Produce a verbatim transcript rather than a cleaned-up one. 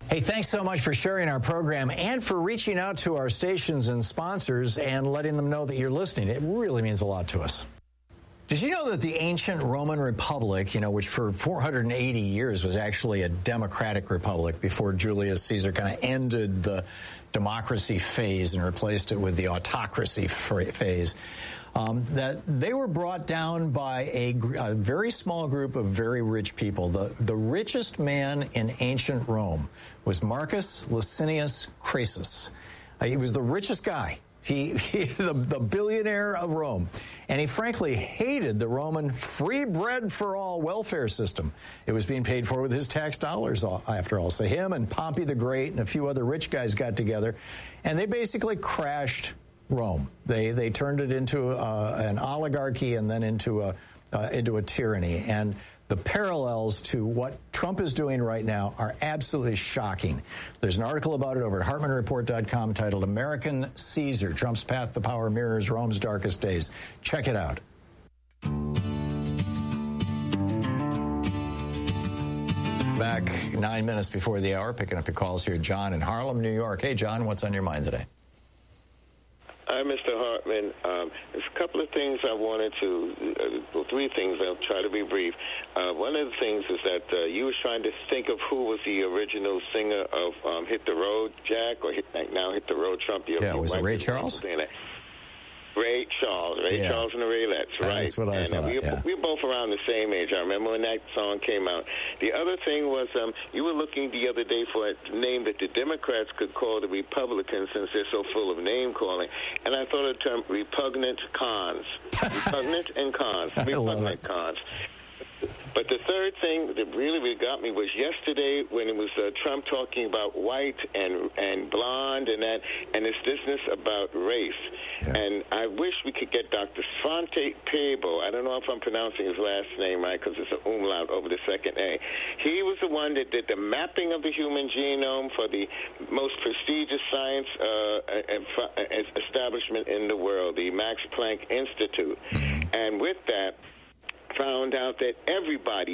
Hey, thanks so much for sharing our program and for reaching out to our stations and sponsors and letting them know that you're listening. It really means a lot to us. Did you know that the ancient Roman Republic, you know, which for four hundred eighty years was actually a democratic republic before Julius Caesar kind of ended the democracy phase and replaced it with the autocracy phase, um, that they were brought down by a, a very small group of very rich people. The, the richest man in ancient Rome was Marcus Licinius Crassus. Uh, he was the richest guy. He, he the, the billionaire of Rome. And he frankly hated the Roman free bread for all welfare system. It was being paid for with his tax dollars, after all. So him and Pompey the Great and a few other rich guys got together, and they basically crashed Rome. They they turned it into uh, an oligarchy and then into a uh, into a tyranny. And the parallels to what Trump is doing right now are absolutely shocking. There's an article about it over at Hartman Report dot com titled American Caesar, Trump's Path to Power Mirrors Rome's Darkest Days. Check it out. Back nine minutes before the hour, picking up your calls here. John in Harlem, New York. Hey, John, what's on your mind today? Hi, Mister Hartman. Um, there's a couple of things I wanted to, uh, well, three things. I'll try to be brief. Uh, one of the things is that uh, you were trying to think of who was the original singer of um, Hit the Road, Jack, or hit, now Hit the Road, Trump. You, yeah, was it Ray Charles? Ray Charles, Ray yeah. Charles and the Raylettes, right? That's what I and, thought, uh, we, were, yeah. we were both around the same age. I remember when that song came out. The other thing was um, you were looking the other day for a name that the Democrats could call the Republicans since they're so full of name-calling. And I thought of the term repugnant cons. Repugnant and cons. Repugnant cons. But the third thing that really, really got me was yesterday when it was uh, Trump talking about white and and blonde and that, and this business about race. Yeah. And I wish we could get Doctor Svante Pääbo. I don't know if I'm pronouncing his last name right because it's an umlaut over the second A. He was the one that did the mapping of the human genome for the most prestigious science uh, establishment in the world, the Max Planck Institute. And with that, found out that everybody